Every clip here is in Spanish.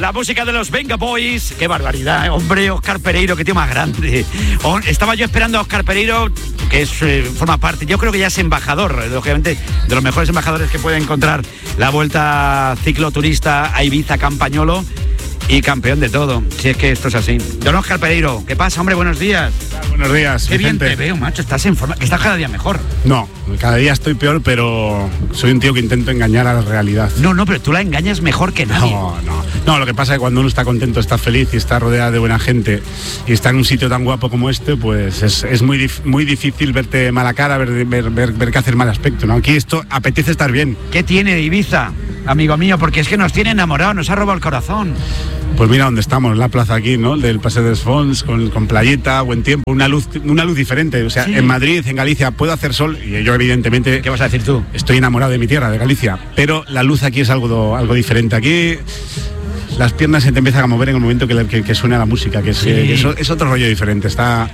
La música de los Venga Boys. Qué barbaridad, hombre, Óscar Pereiro, qué tío más grande. Estaba yo esperando a Óscar Pereiro, que es, forma parte, yo creo que ya es embajador, lógicamente, de los mejores embajadores que puede encontrar la Vuelta Cicloturista a Ibiza Campañolo. Y campeón de todo, si es que esto es así. Don Óscar Pereiro, ¿qué pasa, hombre? Buenos días. Buenos días, Qué Vicente. bien te veo, macho, estás en forma, que estás cada día mejor. No, cada día estoy peor, pero soy un tío que intento engañar a la realidad. No, pero tú la engañas mejor que nadie. No, lo que pasa es que cuando uno está contento, está feliz y está rodeado de buena gente y está en un sitio tan guapo como este, pues es muy difícil verte mala cara, ver que hacer mal aspecto, ¿no? Aquí esto apetece estar bien. ¿Qué tiene de Ibiza, amigo mío? Porque es que nos tiene enamorados, nos ha robado el corazón. Pues mira dónde estamos, en la plaza aquí, ¿no? Del Paseo de Fons, con playeta, buen tiempo, una luz diferente. O sea, sí. En Madrid, en Galicia, puedo hacer sol y yo evidentemente... ¿Qué vas a decir tú? Estoy enamorado de mi tierra, de Galicia, pero la luz aquí es algo diferente. Aquí las piernas se te empiezan a mover en el momento que suena la música, que es otro rollo diferente.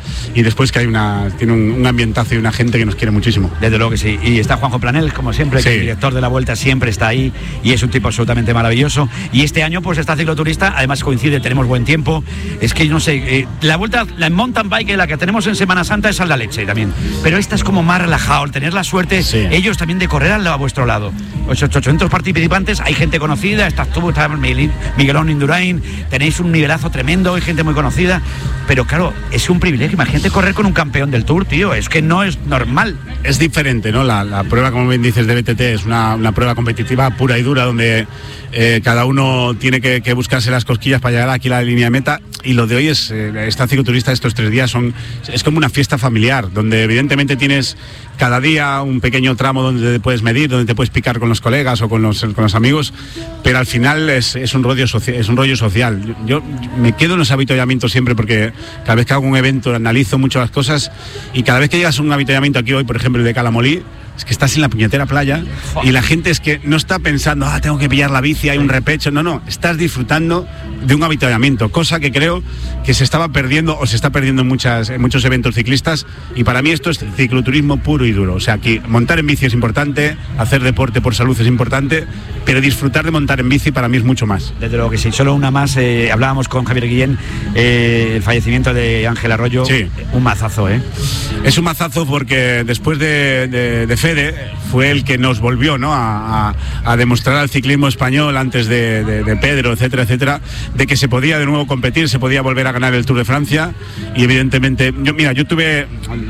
Y después que tiene un ambientazo y una gente que nos quiere muchísimo. Desde luego que sí. Y está Juanjo Planel, como siempre, sí, que el director de la Vuelta siempre está ahí y es un tipo absolutamente maravilloso. Y este año, pues esta cicloturista, además coincide, tenemos buen tiempo. Es que no sé, la Vuelta, la mountain bike, la que tenemos en Semana Santa, es a la leche también. Pero esta es como más relajado, el tener la suerte, sí, ellos también de correr a vuestro lado. 800 participantes, hay gente conocida, estás tú, está Miguelón Indurain, tenéis un nivelazo tremendo, hay gente muy conocida, pero claro, es un privilegio, imagínate correr con un campeón del Tour, tío, es que no es normal. Es diferente, ¿no? La prueba, como bien dices, de BTT es una prueba competitiva pura y dura, donde cada uno tiene que buscarse las cosquillas para llegar aquí a la línea de meta, y lo de hoy es, esta cicloturista, estos 3 días es como una fiesta familiar, donde evidentemente tienes cada día un pequeño tramo donde te puedes medir, donde te puedes picar con los colegas o con los amigos, pero al final es un rollo social. Yo me quedo en los avituallamientos siempre, porque cada vez que hago un evento analizo mucho las cosas, y cada vez que llegas a un avituallamiento aquí hoy, por ejemplo el de Calamolí, es que estás en la puñetera playa y la gente es que no está pensando, tengo que pillar la bici, hay un repecho, no, estás disfrutando de un avituallamiento, cosa que creo que se estaba perdiendo o se está perdiendo en muchos eventos ciclistas, y para mí esto es cicloturismo puro y duro. O sea, que montar en bici es importante, hacer deporte por salud es importante, pero disfrutar de montar en bici para mí es mucho más. Desde luego que sí. Solo una más, hablábamos con Javier Guillén, el fallecimiento de Ángel Arroyo, sí. Un mazazo, ¿eh? Es un mazazo porque después de Fede fue el que nos volvió, ¿no?, a demostrar al ciclismo español, antes de Pedro, etcétera, de que se podía de nuevo competir, se podía volver a ganar el Tour de Francia. Y evidentemente, yo tuve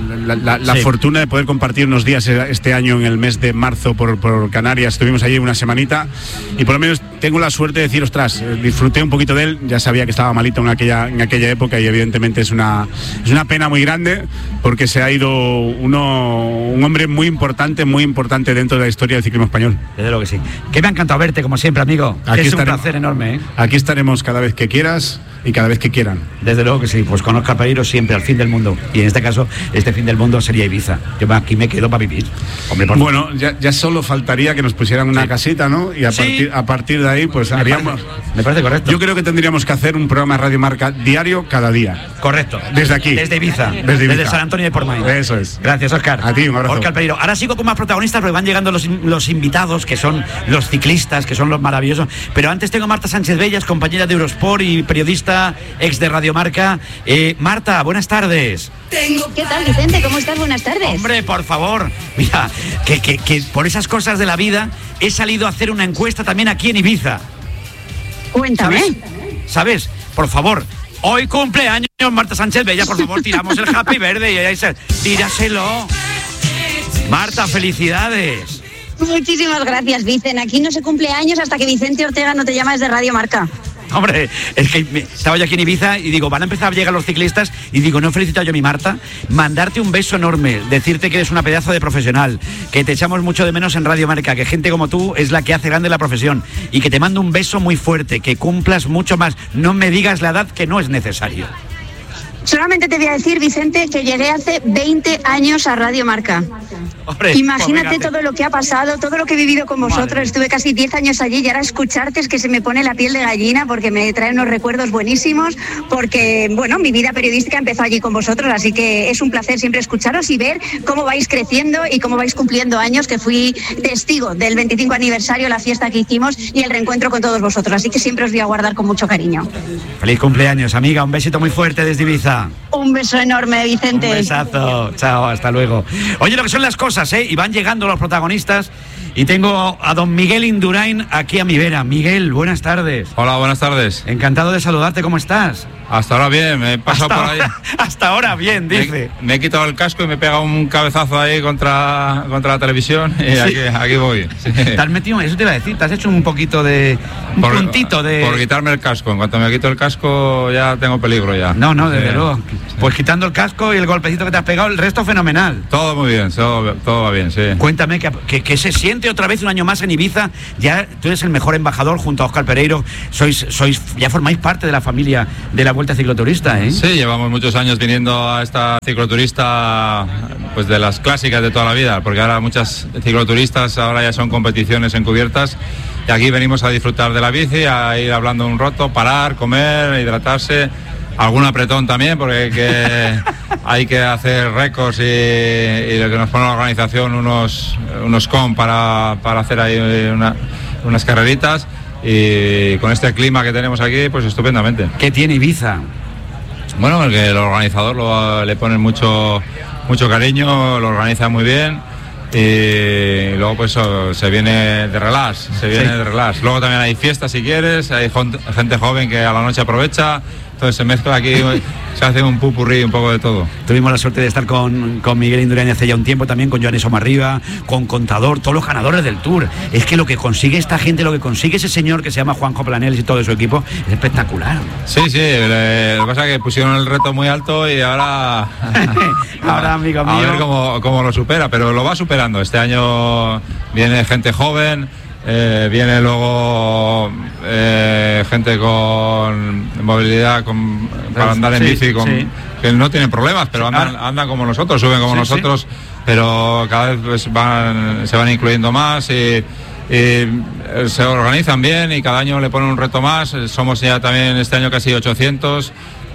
la fortuna de poder compartir unos días este año en el mes de marzo por Canarias. Estuvimos allí una semanita y por lo menos tengo la suerte de decir, ostras, disfruté un poquito de él. Ya sabía que estaba malito en aquella época, y evidentemente es una pena muy grande, porque se ha ido un hombre muy importante dentro de la historia del ciclismo español. Desde luego que sí. Que me ha encantado verte, como siempre, amigo. Es un placer enorme, ¿eh? Aquí estaremos cada vez que quieras y cada vez que quieran. Desde luego que sí, pues con Óscar Pereiro siempre al fin del mundo, y en este caso este fin del mundo sería Ibiza. Yo aquí me quedo para vivir. Hombre, bueno, ya solo faltaría que nos pusieran una casita, ¿no? Y a partir de ahí pues haríamos... Me parece correcto. Yo creo que tendríamos que hacer un programa de Radio Marca diario cada día. Correcto. Desde aquí. Desde Ibiza. Desde San Antonio de Portmany. Eso es. Gracias, Óscar. A ti, un abrazo. Óscar Pereiro. Ahora sigo con más protagonistas, porque van llegando los invitados, que son los ciclistas, que son los maravillosos. Pero antes tengo a Marta Sánchez Bellas, compañera de Eurosport y periodista ex de Radio Marca. Marta, buenas tardes. ¿Qué tal, Vicente? ¿Cómo estás? Buenas tardes. Hombre, por favor, mira, que por esas cosas de la vida he salido a hacer una encuesta también aquí en Ibiza. Cuéntame. ¿Sabes? Por favor, hoy cumpleaños Marta Sánchez Bella, por favor, tiramos el Happy Verde y ahí tíraselo. Marta, felicidades. Muchísimas gracias, Vicen. Aquí no se cumple años hasta que Vicente Ortega no te llama desde Radio Marca. Hombre, es que estaba yo aquí en Ibiza y digo, van a empezar a llegar los ciclistas, y digo, no he felicitado yo a mi Marta, mandarte un beso enorme, decirte que eres una pedazo de profesional, que te echamos mucho de menos en Radio Marca, que gente como tú es la que hace grande la profesión, y que te mando un beso muy fuerte, que cumplas mucho más, no me digas la edad, que no es necesario. Solamente te voy a decir, Vicente, que llegué hace 20 años a Radio Marca. Hombre, imagínate todo lo que ha pasado, todo lo que he vivido con vosotros. Estuve casi 10 años allí y ahora escucharte es que se me pone la piel de gallina porque me trae unos recuerdos buenísimos, porque, bueno, mi vida periodística empezó allí con vosotros, así que es un placer siempre escucharos y ver cómo vais creciendo y cómo vais cumpliendo años, que fui testigo del 25 aniversario, la fiesta que hicimos y el reencuentro con todos vosotros, así que siempre os voy a guardar con mucho cariño. Feliz cumpleaños, amiga, un besito muy fuerte desde Ibiza. Un beso enorme, Vicente. Un besazo, chao, hasta luego. Oye, lo que son las cosas, y van llegando los protagonistas y tengo a don Miguel Indurain aquí a mi vera. Miguel, buenas tardes. Hola, buenas tardes. Encantado de saludarte, ¿cómo estás? Hasta ahora bien, me he pasado por ahí. Hasta ahora bien, dice. Me he quitado el casco y me he pegado un cabezazo ahí contra la televisión y sí. aquí voy. Sí. Te has metido, eso te iba a decir, te has hecho un poquito de... puntito de... Por quitarme el casco, en cuanto me quito el casco ya tengo peligro ya. No, desde luego. Pues quitando el casco y el golpecito que te has pegado, el resto fenomenal. Todo muy bien, todo va bien, sí. Cuéntame, que se siente otra vez un año más en Ibiza, ya tú eres el mejor embajador junto a Óscar Pereiro, ya formáis parte de la familia de la Vuelta Cicloturista, ¿eh? Sí, llevamos muchos años viniendo a esta cicloturista, pues de las clásicas de toda la vida, porque ahora muchas cicloturistas ahora ya son competiciones encubiertas y aquí venimos a disfrutar de la bici, a ir hablando un rato, parar, comer, hidratarse, algún apretón también, porque hay que hacer récords y lo que nos pone la organización unos com para hacer ahí unas carreritas. Y con este clima que tenemos aquí, pues estupendamente. ¿Qué tiene Ibiza? Bueno, el que el organizador le pone mucho cariño, lo organiza muy bien y luego pues se viene de relax, Luego también hay fiestas si quieres, hay gente joven que a la noche aprovecha. Entonces se mezcla aquí, se hace un pupurrí, un poco de todo. Tuvimos la suerte de estar con Miguel Indurain hace ya un tiempo, también con Joan Somarriba, con Contador, todos los ganadores del Tour. Es que lo que consigue esta gente, lo que consigue ese señor que se llama Juanjo Planels y todo su equipo, es espectacular. Sí, lo que pasa es que pusieron el reto muy alto y ahora... ahora, amigo mío... A ver cómo lo supera, pero lo va superando. Este año viene gente joven... viene luego gente con movilidad para andar en bici que no tienen problemas, pero andan como nosotros, suben como nosotros, pero cada vez pues se van incluyendo más y se organizan bien y cada año le ponen un reto más. Somos ya también este año casi 800.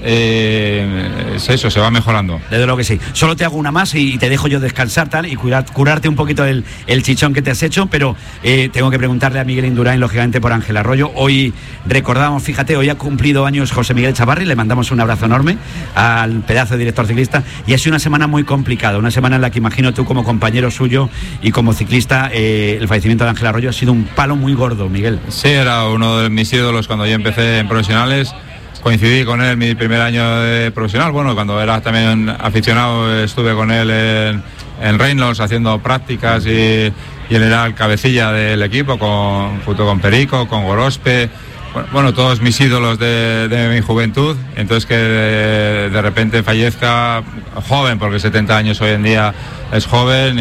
Es eso, se va mejorando. Desde luego que sí. Solo te hago una más y te dejo yo descansar tal y curarte un poquito el chichón que te has hecho, pero tengo que preguntarle a Miguel Indurain, lógicamente, por Ángel Arroyo. Hoy recordamos, fíjate, hoy ha cumplido años José Miguel Chavarri, le mandamos un abrazo enorme al pedazo de director ciclista y ha sido una semana muy complicada, una semana en la que imagino tú como compañero suyo y como ciclista, el fallecimiento de Ángel Arroyo ha sido un palo muy gordo, Miguel. Sí, era uno de mis ídolos cuando yo empecé en profesionales. Coincidí con él en mi primer año de profesional. Bueno, cuando era también aficionado estuve con él en Reynolds haciendo prácticas y él era el cabecilla del equipo junto con Perico, con Gorospe. Bueno, todos mis ídolos de mi juventud. Entonces que de repente fallezca joven, porque 70 años hoy en día es joven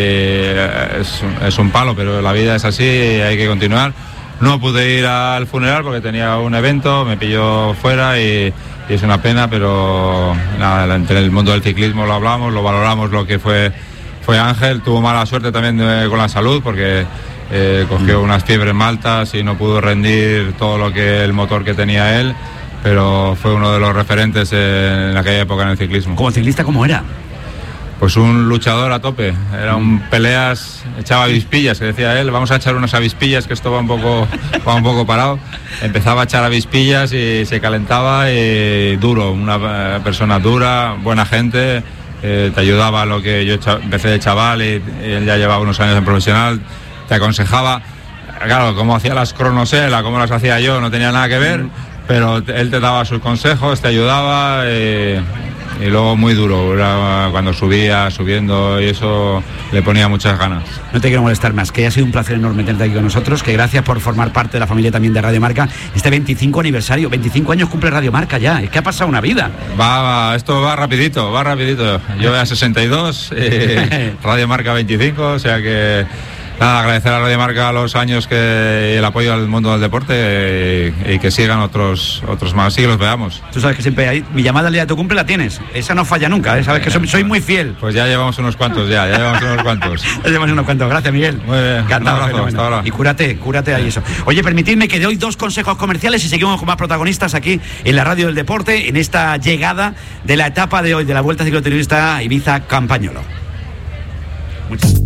y es un palo, pero la vida es así y hay que continuar. No pude ir al funeral porque tenía un evento, me pilló fuera y es una pena, pero nada, entre el mundo del ciclismo lo hablamos, lo valoramos lo que fue Ángel. Tuvo mala suerte también con la salud porque cogió unas fiebres maltas y no pudo rendir todo lo que el motor que tenía él, pero fue uno de los referentes en aquella época en el ciclismo. ¿Como ciclista cómo era? Pues un luchador a tope, era un peleas, echaba avispillas, que decía él, vamos a echar unas avispillas, que esto va un poco parado. Empezaba a echar avispillas y se calentaba y duro, una persona dura, buena gente, te ayudaba a lo que yo empecé de chaval y él ya llevaba unos años en profesional, te aconsejaba, claro, cómo hacía las cronos él, a cómo las hacía yo, no tenía nada que ver, pero él te daba sus consejos, te ayudaba y luego muy duro, era cuando subiendo y eso le ponía muchas ganas. No te quiero molestar más, que ha sido un placer enorme tenerte aquí con nosotros, que gracias por formar parte de la familia también de Radio Marca. Este 25 aniversario, 25 años cumple Radio Marca ya, es que ha pasado una vida. Esto va rapidito. Yo voy a 62, Radio Marca 25, o sea que Nada, agradecer a Radio Marca los años y el apoyo al mundo del deporte y que sigan otros más y que los veamos. Tú sabes que siempre hay mi llamada al día de tu cumple la tienes, esa no falla nunca, sabes que soy muy fiel. Pues ya llevamos unos cuantos, ya llevamos unos cuantos. Ya llevamos unos cuantos, gracias Miguel. Muy bien, encantado, un abrazo, hasta ahora. Y cúrate ahí eso. Oye, permitidme que doy 2 consejos comerciales y seguimos con más protagonistas aquí en la Radio del Deporte, en esta llegada de la etapa de hoy de la Vuelta Cicloturistas Ibiza Campañolo. Muchas